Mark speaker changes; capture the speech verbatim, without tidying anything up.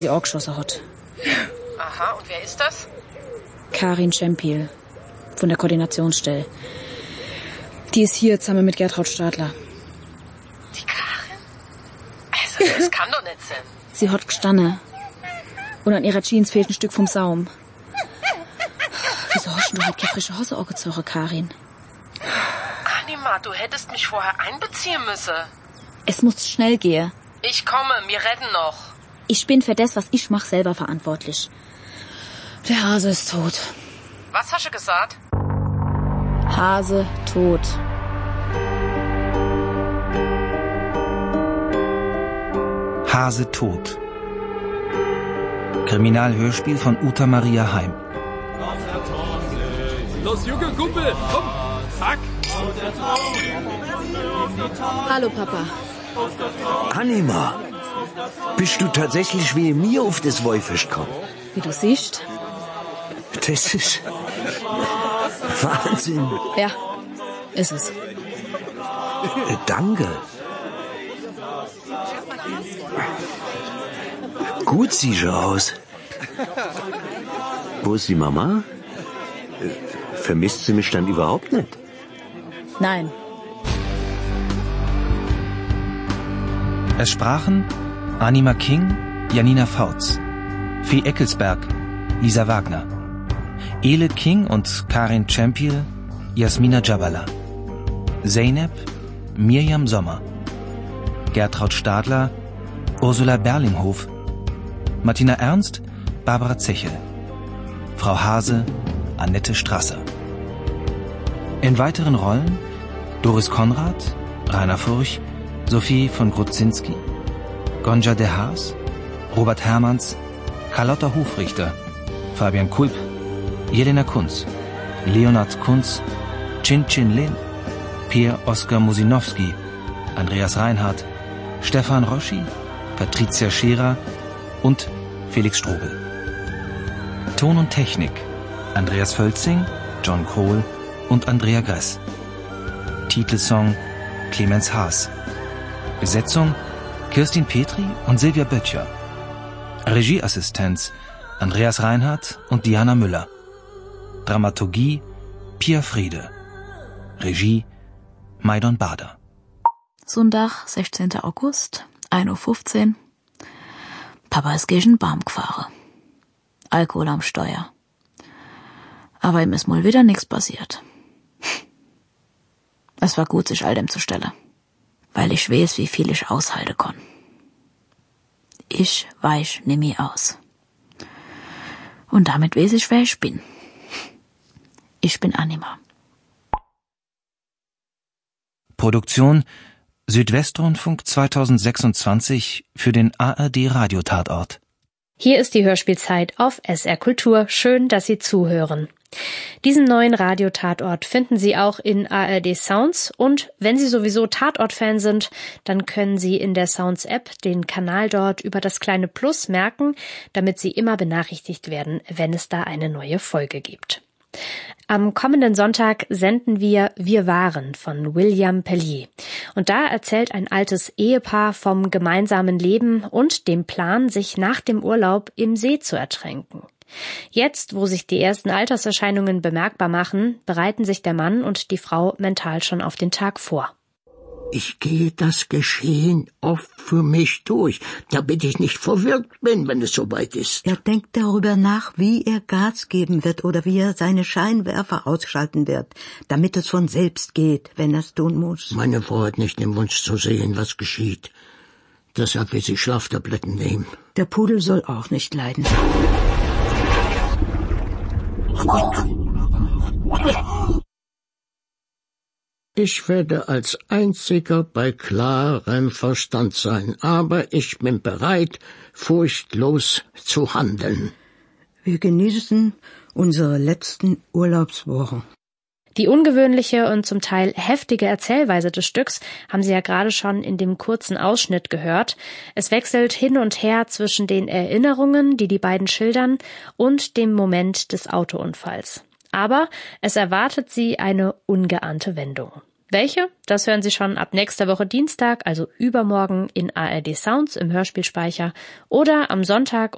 Speaker 1: die auch geschossen hat.
Speaker 2: Aha, und wer ist das?
Speaker 1: Karin Czempil von der Koordinationsstelle. Die ist hier zusammen mit Gertraud Stadler.
Speaker 2: Die Karin? Also, das kann doch nicht sein.
Speaker 1: Sie hat gestanden. Und an ihrer Jeans fehlt ein Stück vom Saum. Wieso hast du halt keine frische Hose angezogen, Karin?
Speaker 2: Anima, du hättest mich vorher einbeziehen müssen.
Speaker 1: Es muss schnell gehen.
Speaker 2: Ich komme, wir retten noch.
Speaker 1: Ich bin für das, was ich mache, selber verantwortlich. Der Hase ist tot.
Speaker 2: Was hast du gesagt?
Speaker 1: Hase tot.
Speaker 3: Hase tot. Kriminalhörspiel von Uta Maria Heim.
Speaker 4: Los, Junge, Kumpel, komm, zack.
Speaker 1: Hallo, Papa.
Speaker 5: Anima, bist du tatsächlich wie mir auf das Wollfest gekommen?
Speaker 1: Wie du siehst.
Speaker 5: Das ist Wahnsinn.
Speaker 1: Ja, ist es.
Speaker 5: Äh, danke. Gut siehst du aus. Wo ist die Mama? Äh, vermisst sie mich dann überhaupt nicht?
Speaker 1: Nein.
Speaker 3: Es sprachen Anima King, Janina Fautz, Fee Eckelsberg, Lisa Wagner, Ele King und Karin Czempil, Jasmina Jabala, Zeynep, Mirjam Sommer, Gertraud Stadler, Ursula Berlinghof, Martina Ernst, Barbara Zechel, Frau Hase, Annette Strasser. In weiteren Rollen Doris Konrad, Rainer Furch, Sophie von Grudzinski, Gonja de Haas, Robert Hermanns, Carlotta Hofrichter, Fabian Kulp, Jelena Kunz, Leonard Kunz, Chin Chin Lin, Pierre Oskar Musinowski, Andreas Reinhardt, Stefan Roschi, Patricia Scherer und Felix Strobel. Ton und Technik Andreas Völzing, John Kohl und Andrea Gress. Titelsong Clemens Haas. Besetzung Kirstin Petri und Silvia Böttcher. Regieassistenz Andreas Reinhardt und Diana Müller. Dramaturgie Pia Friede. Regie Maidon Bader.
Speaker 1: Sonntag, sechzehnten August, ein Uhr fünfzehn. Papa ist gegen den Baum gefahren. Alkohol am Steuer. Aber ihm ist mal wieder nichts passiert. Es war gut, sich all dem zu stellen. Weil ich weiß, wie viel ich aushalten kann. Ich weich nimmi aus. Und damit weiß ich, wer ich bin. Ich bin Anima.
Speaker 3: Produktion Südwestrundfunk zweitausendsechsundzwanzig für den A R D Radiotatort.
Speaker 6: Hier ist die Hörspielzeit auf S R Kultur. Schön, dass Sie zuhören. Diesen neuen Radiotatort finden Sie auch in A R D Sounds und wenn Sie sowieso Tatort-Fan sind, dann können Sie in der Sounds-App den Kanal dort über das kleine Plus merken, damit Sie immer benachrichtigt werden, wenn es da eine neue Folge gibt. Am kommenden Sonntag senden wir Wir waren von William Pellier. Und da erzählt ein altes Ehepaar vom gemeinsamen Leben und dem Plan, sich nach dem Urlaub im See zu ertränken. Jetzt, wo sich die ersten Alterserscheinungen bemerkbar machen, bereiten sich der Mann und die Frau mental schon auf den Tag vor.
Speaker 7: Ich gehe das Geschehen oft für mich durch, damit ich nicht verwirrt bin, wenn es soweit ist.
Speaker 8: Er denkt darüber nach, wie er Gas geben wird oder wie er seine Scheinwerfer ausschalten wird, damit es von selbst geht, wenn er es tun muss.
Speaker 7: Meine Frau hat nicht den Wunsch zu sehen, was geschieht. Deshalb will sie Schlaftabletten nehmen.
Speaker 8: Der Pudel soll auch nicht leiden.
Speaker 7: Ich werde als Einziger bei klarem Verstand sein, aber ich bin bereit, furchtlos zu handeln.
Speaker 8: Wir genießen unsere letzten Urlaubswochen.
Speaker 6: Die ungewöhnliche und zum Teil heftige Erzählweise des Stücks haben Sie ja gerade schon in dem kurzen Ausschnitt gehört. Es wechselt hin und her zwischen den Erinnerungen, die die beiden schildern, und dem Moment des Autounfalls. Aber es erwartet Sie eine ungeahnte Wendung. Welche? Das hören Sie schon ab nächster Woche Dienstag, also übermorgen in A R D Sounds im Hörspielspeicher oder am Sonntag